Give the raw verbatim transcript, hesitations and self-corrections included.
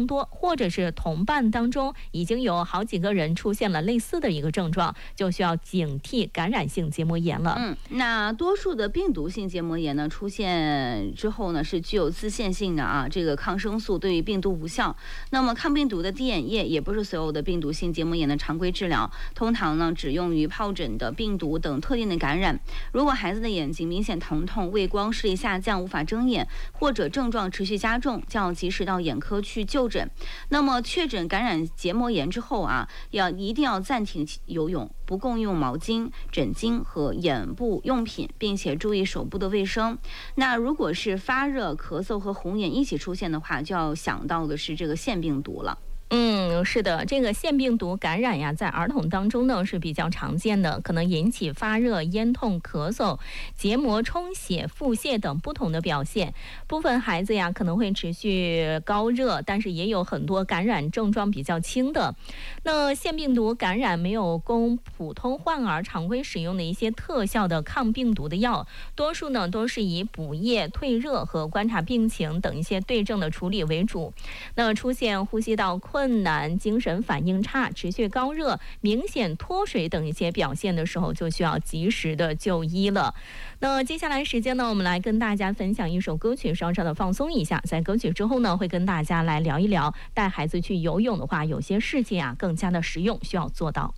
多，或者是同伴当中已经有好几个人出现了类似的一个症状，就需要警惕感染性结膜炎了。 嗯，那多数的病毒性结膜炎呢出现之后呢是具有自限性的啊，这个抗生素对于病毒无效。那么抗病毒的滴眼液也不是所有的病毒性结膜炎的常规治疗，通常呢只用于疱疹的病毒等特定的感染。如果孩子的眼睛明显疼痛、畏光、视力下降、无法睁眼，或者症状持续加重，就要及时到眼科去就诊。那么确诊感染结膜炎之后啊，要一定要暂停游泳，不共用毛巾、枕巾和眼部用品，并且注意手部的卫生。那如果是发热、咳嗽和红眼一起出现的话，就要想到的是这个腺病毒了。 嗯，是的，这个腺病毒感染呀，在儿童当中呢是比较常见的，可能引起发热、咽痛、咳嗽、结膜充血、腹泻等不同的表现。部分孩子呀可能会持续高热，但是也有很多感染症状比较轻的。那腺病毒感染没有供普通患儿常规使用的一些特效的抗病毒的药，多数呢都是以补液、退热和观察病情等一些对症的处理为主。那出现呼吸道困难、精神反应差、持续高热、明显脱水等一些表现的时候，就需要及时的就医了。那接下来时间呢，我们来跟大家分享一首歌曲，稍稍的放松一下。在歌曲之后呢，会跟大家来聊一聊，带孩子去游泳的话，有些事情啊更加的实用，需要做到。